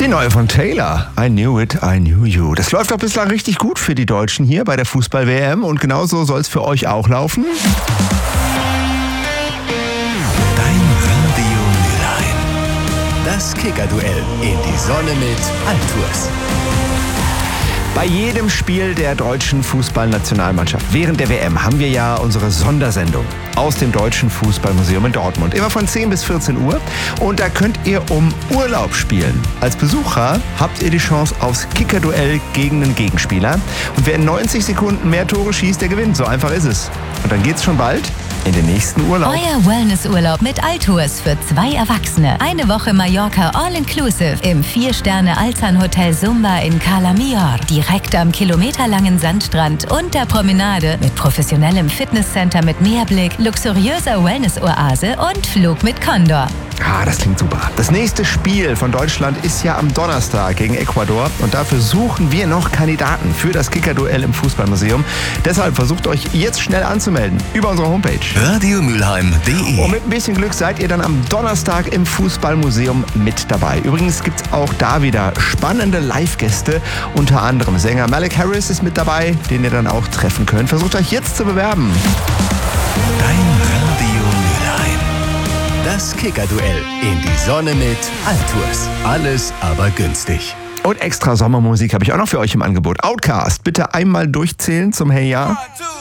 Die neue von Taylor, I Knew It, I Knew You. Das läuft doch bislang richtig gut für die Deutschen hier bei der Fußball-WM und genauso soll es für euch auch laufen. Dein Radio Mülheim. Das Kicker-Duell in die Sonne mit Altours. Bei jedem Spiel der deutschen Fußballnationalmannschaft während der WM haben wir ja unsere Sondersendung aus dem Deutschen Fußballmuseum in Dortmund. Immer von 10 bis 14 Uhr. Und da könnt ihr um Urlaub spielen. Als Besucher habt ihr die Chance aufs Kicker-Duell gegen einen Gegenspieler. Und wer in 90 Sekunden mehr Tore schießt, der gewinnt. So einfach ist es. Und dann geht's schon bald in den nächsten Urlaub. Euer Wellnessurlaub mit Altours für 2 Erwachsene. Eine Woche Mallorca All-Inclusive im 4-Sterne-Alzan-Hotel Sumba in Cala Millor. Direkt am kilometerlangen Sandstrand und der Promenade mit professionellem Fitnesscenter mit Meerblick, luxuriöser Wellness-Oase und Flug mit Condor. Ah, das klingt super. Das nächste Spiel von Deutschland ist ja am Donnerstag gegen Ecuador und dafür suchen wir noch Kandidaten für das Kicker-Duell im Fußballmuseum. Deshalb versucht euch jetzt schnell anzumelden über unsere Homepage. radiomülheim.de. Und mit ein bisschen Glück seid ihr dann am Donnerstag im Fußballmuseum mit dabei. Übrigens gibt es auch da wieder spannende Live-Gäste, unter anderem Sänger Malik Harris ist mit dabei, den ihr dann auch treffen könnt. Versucht euch jetzt zu bewerben. Dein Radio Mülheim. Das Kicker-Duell in die Sonne mit Altours. Alles aber günstig. Und extra Sommermusik habe ich auch noch für euch im Angebot. Outcast, bitte einmal durchzählen zum Hey Ja.